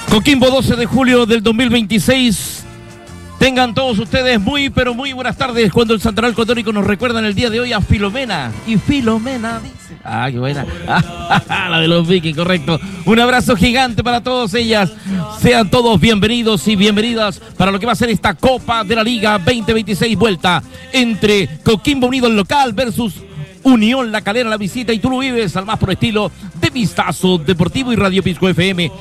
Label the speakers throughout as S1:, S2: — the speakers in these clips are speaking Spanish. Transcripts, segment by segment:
S1: Coquimbo, 12 de julio del 2026. Tengan todos ustedes muy, pero muy buenas tardes. Cuando el Santoral Católico nos recuerda en el día de hoy a Filomena. Y Filomena dice... Ah, qué buena. La de los Vikings, correcto. Un abrazo gigante para todas ellas. Sean todos bienvenidos y bienvenidas para lo que va a ser esta Copa de la Liga 2026 vuelta entre Coquimbo Unido el local versus Unión La Calera la visita, y tú lo vives al más por estilo de Vistazo Deportivo y Radio Pisco FM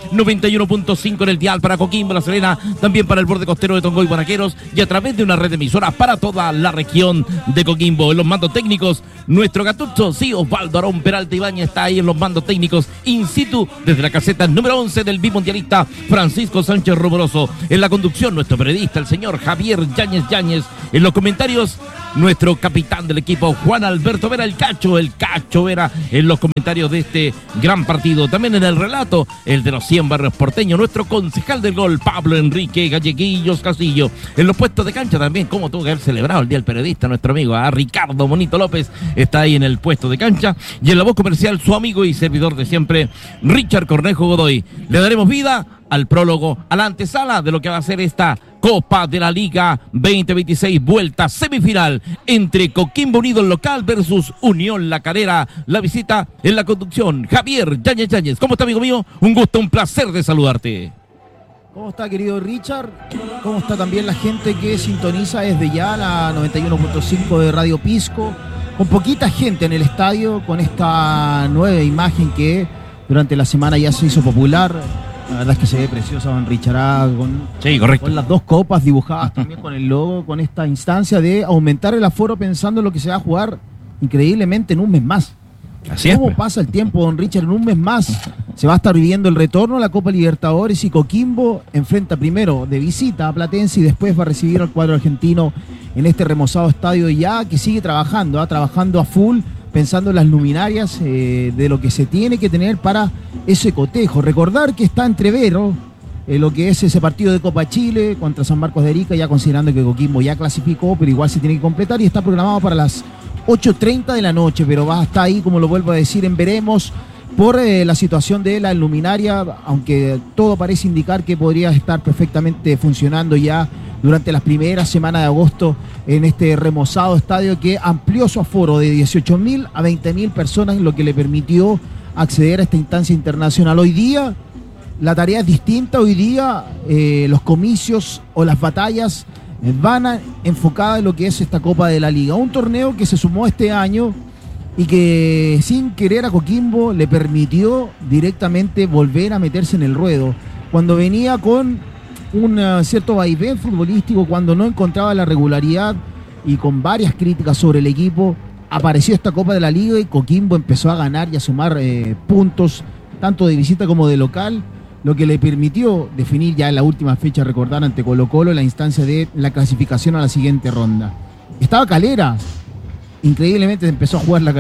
S1: 91.5 en el dial para Coquimbo, La Serena, también para el borde costero de Tongoy, Guanaqueros, y a través de una red de emisoras para toda la región de Coquimbo. En los mandos técnicos, nuestro gatucho, sí, Osvaldo Arón Peralta Ibañez está ahí en los mandos técnicos in situ desde la caseta número 11 del bimundialista Francisco Sánchez Rumoroso. En la conducción, nuestro periodista, el señor Javier Yáñez. En los comentarios, nuestro capitán del equipo, Juan Alberto Vera, el Cacho Vera, en los comentarios de este gran partido. También en el relato, el de los 100 barrios porteños, nuestro concejal del gol, Pablo Enrique Galleguillos Castillo. En los puestos de cancha también, como tuvo que haber celebrado el Día del Periodista, nuestro amigo Ricardo Bonito López está ahí en el puesto de cancha. Y en la voz comercial, su amigo y servidor de siempre, Richard Cornejo Godoy. Le daremos vida al prólogo, a la antesala de lo que va a ser esta Copa de la Liga 2026, vuelta semifinal entre Coquimbo Unido el local versus Unión La Calera. La visita en la conducción, Javier Yáñez. ¿Cómo está, amigo mío? Un gusto, un placer de saludarte.
S2: ¿Cómo está, querido Richard? ¿Cómo está también la gente que sintoniza desde ya la 91.5 de Radio Pisco? Con poquita gente en el estadio, con esta nueva imagen que durante la semana ya se hizo popular. La verdad es que se ve preciosa, Van Richard,
S1: sí, correcto,
S2: con las dos copas dibujadas también con el logo, con esta instancia de aumentar el aforo pensando en lo que se va a jugar increíblemente en un mes más.
S1: Así
S2: ¿Cómo pasa el tiempo, don Richard? En un mes más se va a estar viviendo el retorno a la Copa Libertadores y Coquimbo enfrenta primero de visita a Platense y después va a recibir al cuadro argentino en este remozado estadio ya que sigue trabajando a full, pensando en las luminarias de lo que se tiene que tener para ese cotejo. Recordar que está entrevero lo que es ese partido de Copa Chile contra San Marcos de Arica, ya considerando que Coquimbo ya clasificó, pero igual se tiene que completar y está programado para las 8:30 de la noche, pero va a estar ahí, como lo vuelvo a decir, en veremos por la situación de la luminaria, aunque todo parece indicar que podría estar perfectamente funcionando ya durante las primeras semanas de agosto en este remozado estadio que amplió su aforo de 18.000 a 20.000 personas, lo que le permitió acceder a esta instancia internacional. Hoy día la tarea es distinta, hoy día los comicios o las batallas van enfocadas en lo que es esta Copa de la Liga, un torneo que se sumó este año y que sin querer a Coquimbo le permitió directamente volver a meterse en el ruedo, cuando venía con un cierto vaivén futbolístico, cuando no encontraba la regularidad y con varias críticas sobre el equipo. Apareció esta Copa de la Liga y Coquimbo empezó a ganar y a sumar puntos, tanto de visita como de local, lo que le permitió definir ya en la última fecha, recordar, ante Colo-Colo, la instancia de la clasificación a la siguiente ronda. Estaba Calera, increíblemente empezó a jugar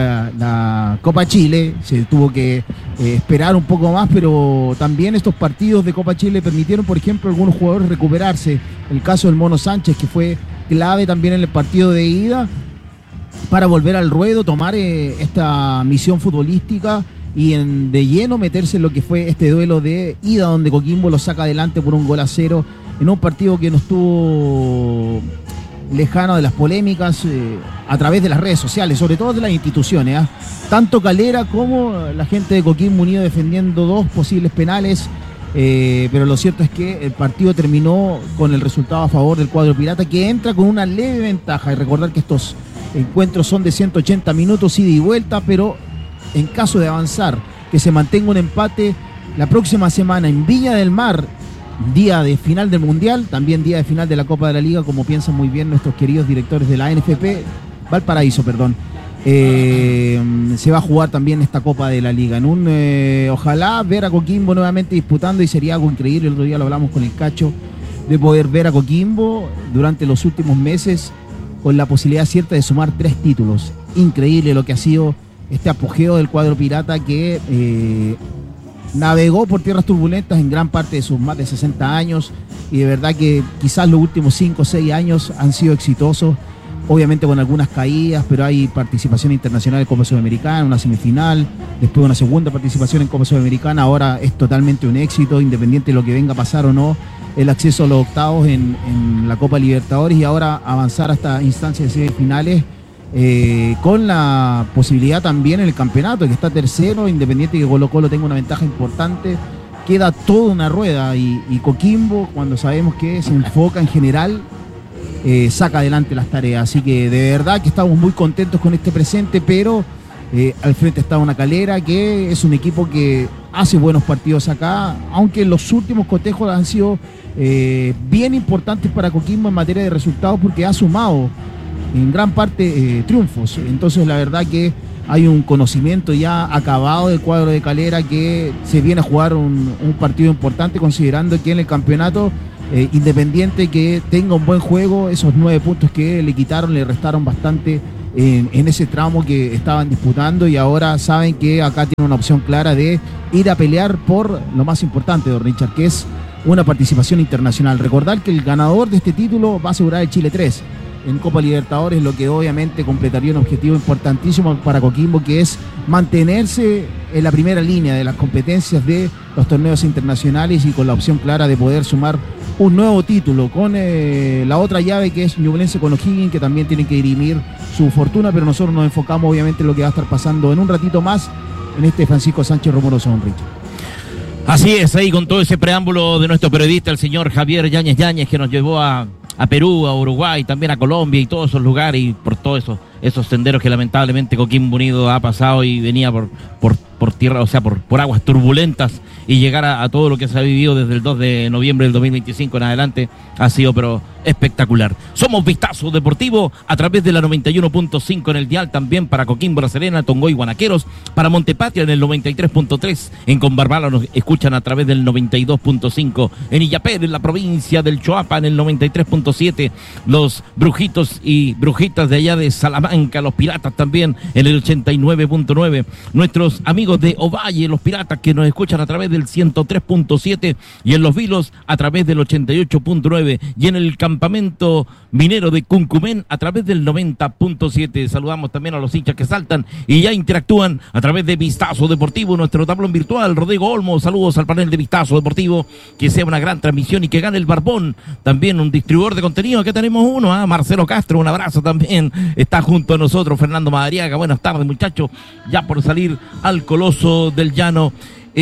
S2: la Copa Chile, se tuvo que esperar un poco más, pero también estos partidos de Copa Chile permitieron, por ejemplo, a algunos jugadores recuperarse. El caso del Mono Sánchez, que fue clave también en el partido de ida, para volver al ruedo, tomar esta misión futbolística y de lleno meterse en lo que fue este duelo de ida, donde Coquimbo lo saca adelante por 1-0 en un partido que no estuvo lejano de las polémicas a través de las redes sociales, sobre todo de las instituciones, tanto Calera como la gente de Coquimbo Unido defendiendo dos posibles penales, pero lo cierto es que el partido terminó con el resultado a favor del cuadro pirata, que entra con una leve ventaja. Y recordar que estos encuentros son de 180 minutos ida y vuelta, pero en caso de avanzar, que se mantenga un empate la próxima semana en Viña del Mar, día de final del Mundial, también día de final de la Copa de la Liga, como piensan muy bien nuestros queridos directores de la NFP, Valparaíso, perdón. Se va a jugar también esta Copa de la Liga. Ojalá ver a Coquimbo nuevamente disputando, y sería algo increíble, el otro día lo hablamos con el Cacho, de poder ver a Coquimbo durante los últimos meses con la posibilidad cierta de sumar 3 títulos. Increíble lo que ha sido este apogeo del cuadro pirata que navegó por tierras turbulentas en gran parte de sus más de 60 años, y de verdad que quizás los últimos 5 o 6 años han sido exitosos obviamente con algunas caídas, pero hay participación internacional en Copa Sudamericana, una semifinal, después una segunda participación en Copa Sudamericana. Ahora es totalmente un éxito, independiente de lo que venga a pasar o no, el acceso a los octavos en la Copa Libertadores, y ahora avanzar hasta instancias de semifinales, con la posibilidad también en el campeonato, que está tercero, independiente que Colo-Colo tenga una ventaja importante. Queda toda una rueda, y Coquimbo, cuando sabemos que se enfoca en general, saca adelante las tareas. Así que de verdad que estamos muy contentos con este presente, pero al frente está Una Calera, que es un equipo que hace buenos partidos acá, aunque los últimos cotejos han sido bien importantes para Coquimbo en materia de resultados, porque ha sumado en gran parte triunfos. Entonces la verdad que hay un conocimiento ya acabado del cuadro de Calera, que se viene a jugar un partido importante, considerando que en el campeonato, Independiente que tenga un buen juego, esos 9 puntos que le quitaron, le restaron bastante en ese tramo que estaban disputando, y ahora saben que acá tienen una opción clara de ir a pelear por lo más importante, don Richard, que es una participación internacional. Recordar que el ganador de este título va a asegurar el Chile 3 en Copa Libertadores, lo que obviamente completaría un objetivo importantísimo para Coquimbo, que es mantenerse en la primera línea de las competencias de los torneos internacionales, y con la opción clara de poder sumar un nuevo título con la otra llave, que es Ñublense con O'Higgins, que también tienen que dirimir su fortuna, pero nosotros nos enfocamos obviamente en lo que va a estar pasando en un ratito más en este Francisco Sánchez Romero Son, Richard.
S1: Así es, ahí con todo ese preámbulo de nuestro periodista, el señor Javier Yáñez, que nos llevó a Perú, a Uruguay, también a Colombia y todos esos lugares, y por todos esos senderos que lamentablemente Coquimbo Unido ha pasado y venía por tierra, o sea, por aguas turbulentas, y llegar a todo lo que se ha vivido desde el 2 de noviembre del 2025 en adelante ha sido pero espectacular. Somos Vistazo Deportivo a través de la 91.5 en el dial, también para Coquimbo, La Serena, Tongoy, Guanaqueros, para Montepatria en el 93.3, en Conbarbala nos escuchan a través del 92.5, en Illapel, en la provincia del Choapa, en el 93.7, los brujitos y brujitas de allá de Salamanca, los piratas también en el 89.9, nuestros amigos de Ovalle, los piratas, que nos escuchan a través del 103.7, y en Los Vilos a través del 88.9, y en el campamento minero de Cuncumén a través del 90.7. Saludamos también a los hinchas que saltan y ya interactúan a través de Vistazo Deportivo, nuestro tablón virtual. Rodrigo Olmo, saludos al panel de Vistazo Deportivo, que sea una gran transmisión y que gane el Barbón, también un distribuidor de contenido, que tenemos uno, Marcelo Castro, un abrazo también, está junto a nosotros Fernando Madariaga. Buenas tardes, muchachos, ya por salir al Coloso del Llano.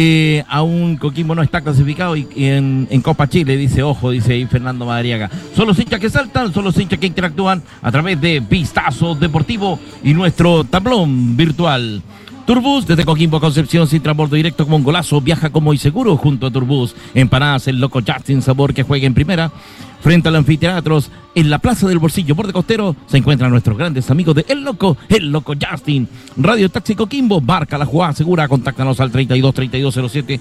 S1: Aún Coquimbo no está clasificado y en Copa Chile, dice, ojo, dice ahí Fernando Madariaga. Son los hinchas que saltan, son los hinchas que interactúan a través de Vistazo Deportivo y nuestro tablón virtual. Turbus, desde Coquimbo a Concepción, sin transbordo directo como un golazo, viaja como y seguro junto a Turbus. Empanadas, el loco Justin Sabor, que juega en primera. Frente al anfiteatros, en la Plaza del Bolsillo, borde costero, se encuentran nuestros grandes amigos de El Loco Justin. Radio Taxi Coquimbo, marca la jugada segura, contáctanos al 323207,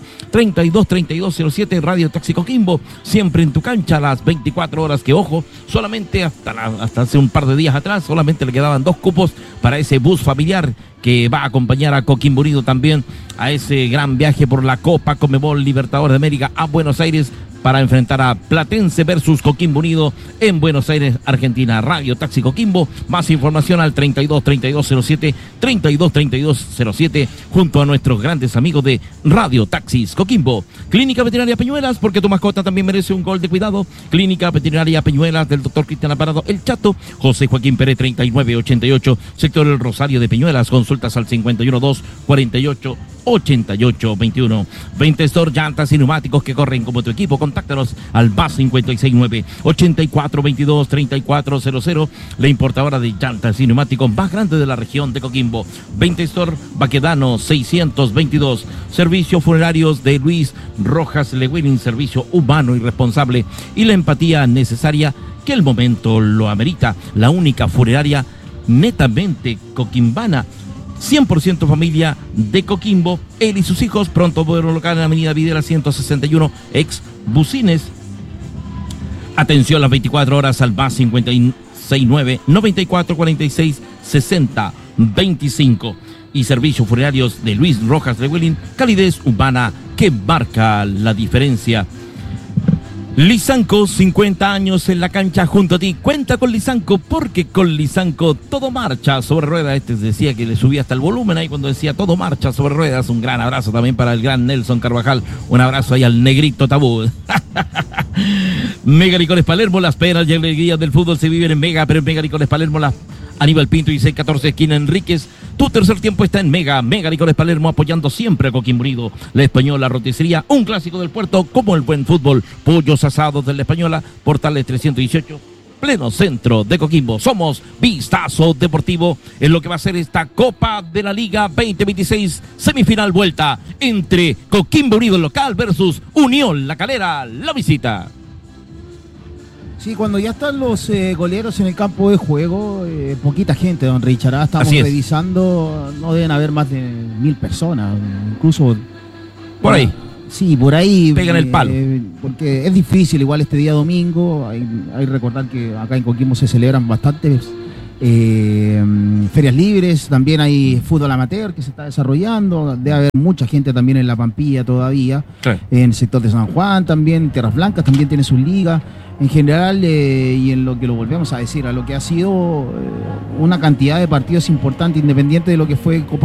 S1: 323207, Radio Taxi Coquimbo, siempre en tu cancha, las 24 horas, que ojo, solamente hasta hace un par de días atrás, solamente le quedaban 2 cupos para ese bus familiar que va a acompañar a Coquimbo Unido también a ese gran viaje por la Copa Conmebol Libertadores de América a Buenos Aires, para enfrentar a Platense versus Coquimbo Unido en Buenos Aires, Argentina. Radio Taxi Coquimbo, más información al 323207, 323207, junto a nuestros grandes amigos de Radio Taxis Coquimbo. Clínica Veterinaria Peñuelas, porque tu mascota también merece un gol de cuidado. Clínica Veterinaria Peñuelas del doctor Cristian Aparado El Chato, José Joaquín Pérez 3988, sector El Rosario de Peñuelas. Consultas al 512 48 8821. 20 Store, llantas y neumáticos que corren como tu equipo. Contáctanos al más 569 8422 3400, la importadora de llantas y neumáticos más grande de la región de Coquimbo. 20 Store, Baquedano 622. Servicios funerarios de Luis Rojas Lewin, servicio humano y responsable, y la empatía necesaria que el momento lo amerita. La única funeraria netamente coquimbana, 100% familia de Coquimbo. Él y sus hijos pronto podrán local en la avenida Videla 161, ex Bucines. Atención las 24 horas al más 569 94 46 60 25. Y servicios funerarios de Luis Rojas Lewin, calidez humana que marca la diferencia. Lisanco, 50 años en la cancha junto a ti. Cuenta con Lisanco porque con Lisanco todo marcha sobre ruedas. Decía que le subía hasta el volumen ahí cuando decía todo marcha sobre ruedas. Un gran abrazo también para el gran Nelson Carvajal. Un abrazo ahí al negrito Tabú. Mega Licores Palermo, las penas y alegrías del fútbol se viven en Mega, pero en Mega Licores Palermo las Aníbal Pinto y 614 esquina Enríquez. Tu tercer tiempo está en Mega Licores Palermo, apoyando siempre a Coquimbo Unido. La Española Roticería, un clásico del puerto como el buen fútbol. Pollos asados de La Española, Portales 318, pleno centro de Coquimbo. Somos Vistazo Deportivo en lo que va a ser esta Copa de la Liga 2026, semifinal vuelta entre Coquimbo Unido local versus Unión La Calera, la visita.
S2: Sí, cuando ya están los goleros en el campo de juego, poquita gente, don Richard. Estamos revisando, no deben haber más de 1000 personas, incluso...
S1: Por ahí.
S2: Sí, por ahí.
S1: Pegan el palo.
S2: Porque es difícil, igual este día domingo, hay que recordar que acá en Coquimbo se celebran bastantes ferias libres, también hay fútbol amateur que se está desarrollando, debe haber mucha gente también en La Pampilla todavía, sí. En el sector de San Juan también, Tierras Blancas también tiene sus ligas, en general, y en lo que lo volvemos a decir, a lo que ha sido una cantidad de partidos importantes, independiente de lo que fue Copa